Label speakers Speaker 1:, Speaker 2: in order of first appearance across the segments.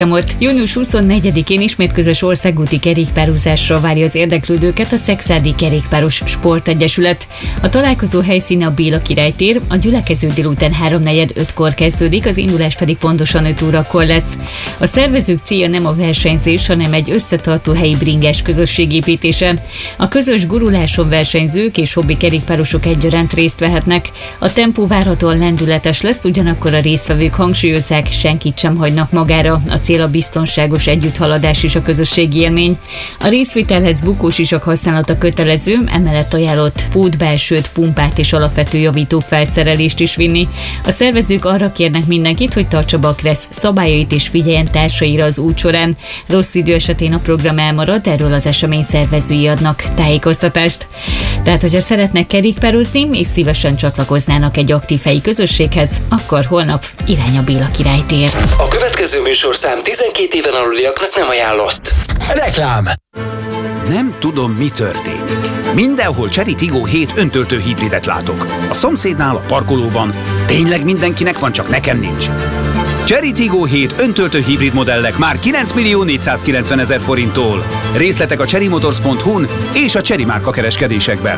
Speaker 1: Június 24-én ismét közös országúti kerékpározásra várja az érdeklődőket a Szekszárdi Kerékpáros Sportegyesület. A találkozó helyszíne a Béla Király tér, a gyülekező délután 3:45-kor kezdődik, az indulás pedig pontosan 5 órakor lesz. A szervezők célja nem a versenyzés, hanem egy összetartó helyi bringás közösség építése. A közös guruláson versenyzők és hobbi kerékpárosok egyaránt részt vehetnek. A tempó várhatóan lendületes lesz, ugyanakkor a résztvevők hangsúlyozzák, senkit sem hagynak magára. A cél a biztonságos együtthaladás és a közösségi élmény. A részvételhez bukósisak használata kötelező, emellett ajánlott pótbelsőt, pumpát és alapvető javító felszerelést is vinni. A szervezők arra kérnek mindenkit, hogy tartsa Bakressz szabályait és figyeljen társaira az út során. Rossz idő esetén a program elmarad, erről az esemény szervezői adnak tájékoztatást. Tehát, hogyha szeretnek kerékpározni és szívesen csatlakoznának egy aktív helyi közösséghez, akkor holnap irány a Béla Király tér.
Speaker 2: A következő műsorszám 12 éven aluliaknak nem ajánlott. Reklám!
Speaker 3: Nem tudom, mi történik. Mindenhol Chery Tiggo 7 öntöltő hibridet látok. A szomszédnál, a parkolóban. Tényleg mindenkinek van, csak nekem nincs. Chery Tiggo 7 öntöltő hibrid modellek már 9.490.000 forinttól. Részletek a cherrymotors.hu-n és a Chery márka kereskedésekben.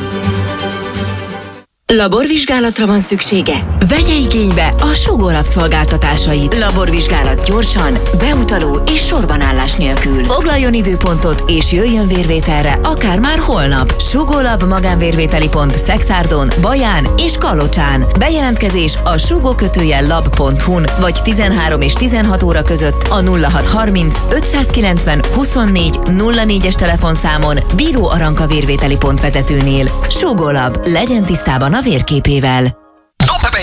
Speaker 4: Laborvizsgálatra van szüksége? Vegye igénybe a Sugó Lab szolgáltatásait. Laborvizsgálat gyorsan, beutaló és sorbanállás nélkül. Foglaljon időpontot és jöjjön vérvételre, akár már holnap. Sugó Lab magánvérvételi pont Szekszárdon, Baján és Kalocsán. Bejelentkezés a sugó-lab.hu-n vagy 13 és 16 óra között a 0630 590 24 04-es telefonszámon Bíró Aranka vérvételi pont vezetőnél. Sugó Lab, legyen tisztában a vérképével.
Speaker 2: Dobd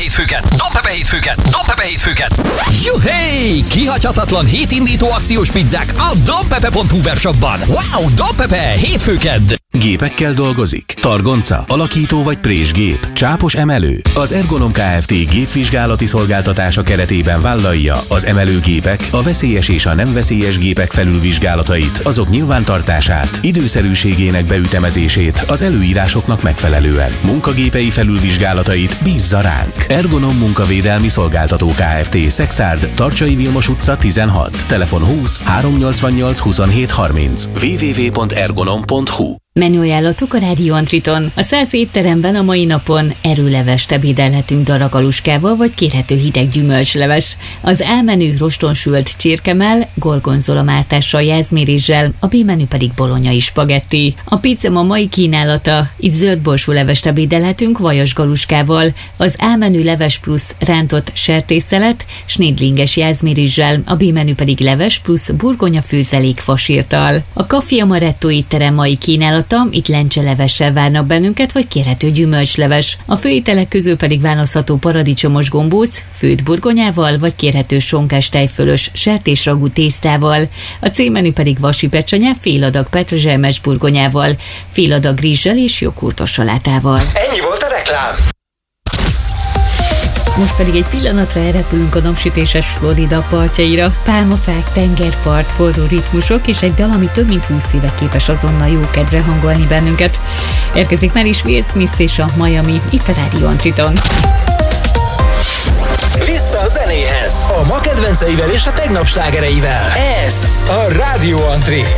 Speaker 2: be hétfőket!
Speaker 5: Juhé! Kihagyhatatlan hétindító akciós pizzák a dobpepe.hu webshopban. Wow, Dobpepe! Hétfőkedd!
Speaker 6: Gépekkel dolgozik? Targonca, alakító vagy présgép, csápos emelő? Az Ergonom Kft. Gépvizsgálati szolgáltatása keretében vállalja az emelőgépek, a veszélyes és a nem veszélyes gépek felülvizsgálatait, azok nyilvántartását, időszerűségének beütemezését az előírásoknak megfelelően. Munkagépei felülvizsgálatait bízza ránk. Ergonom Munkavédelmi Szolgáltató Kft. Szexárd, Tarcsai Vilmos utca 16, telefon 20 388 27 30, www.ergonom.hu.
Speaker 1: Menüajánlatuk a Rádió Antriton. A 100 étteremben a mai napon erőlevest ebédelhetünk daragaluskával, vagy kérhető hideg gyümölcsleves. Az A menü rostonsült csirkemell, gorgonzola mártással, jászmérizsel, a B menü pedig bolonyai spagetti. A pizza a mai kínálata. Itt zöldborsó levest ebédelhetünk vajas galuskával. Az A menü leves plusz rántott sertésszelet, snidlinges jászmérizsel, a B menü pedig leves plusz burgonya főzelék fasírttal. A Café Amaretto étterem mai kínálata. Itt lencselevessel várnak bennünket, vagy kérhető gyümölcsleves. A főételek közül pedig választható paradicsomos gombóc, főtt burgonyával, vagy kérhető sonkás tejfölös sertésragú tésztával. A C-menü pedig vasi pecsanye, fél adag petrezselmes burgonyával, fél adag rizssel és joghurtos salátával.
Speaker 2: Ennyi volt a reklám!
Speaker 1: Most pedig egy pillanatra elrepülünk a napsütéses Florida partjaira. Pálmafák, tengerpart, forró ritmusok és egy dal, ami több mint 20 éve képes azonnal jó kedvre hangolni bennünket. Érkezik már is Will Smith és a Miami, itt a Rádió Antriton.
Speaker 2: Vissza a zenéhez, a ma kedvenceivel és a tegnap slágereivel. Ez a Rádió Antri.